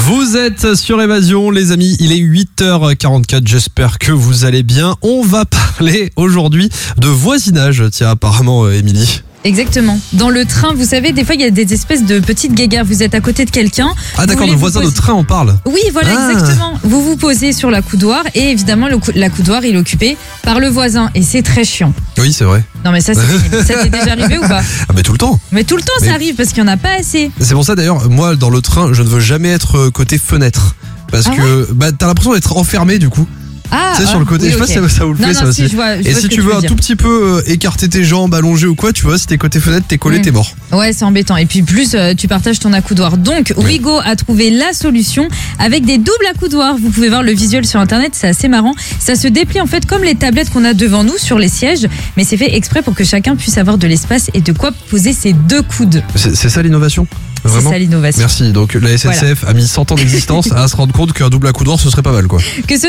Vous êtes sur Évasion, les amis, il est 8h44, j'espère que vous allez bien. On va parler aujourd'hui de voisinage, tiens, apparemment, Émilie. Exactement. Dans le train, vous savez, des fois, il y a des espèces de petites guéguerres. Vous êtes à côté de quelqu'un. Ah d'accord, le voisin de train, on parle. Oui, voilà, exactement. Vous vous posez sur la coudoir et évidemment, la coudoir, il est occupé par le voisin. Et c'est très chiant. Oui, c'est vrai. Non, mais ça, ça t'est déjà arrivé ou pas? Ah mais tout le temps. Mais tout le temps, ça arrive parce qu'il n'y en a pas assez. C'est pour ça, d'ailleurs, moi, dans le train, je ne veux jamais être côté fenêtre. Parce que t'as l'impression d'être enfermé, du coup. Ah, tu sais, sur le côté, oui, je sais pas si ça vous le fait, ça aussi. Et si tu veux un tout petit peu écarter tes jambes, allonger ou quoi, tu vois, si t'es côté fenêtre, t'es collé, t'es mort. Ouais, c'est embêtant. Et puis plus, tu partages ton accoudoir. Donc, Wigo a trouvé la solution avec des doubles accoudoirs. Vous pouvez voir le visuel sur internet, c'est assez marrant. Ça se déplie en fait comme les tablettes qu'on a devant nous sur les sièges, mais c'est fait exprès pour que chacun puisse avoir de l'espace et de quoi poser ses deux coudes. C'est ça l'innovation? Vraiment? C'est ça l'innovation. Merci. Donc la SNCF a mis 100 ans d'existence à se rendre compte qu'un double accoudoir ce serait pas mal, quoi. Que ce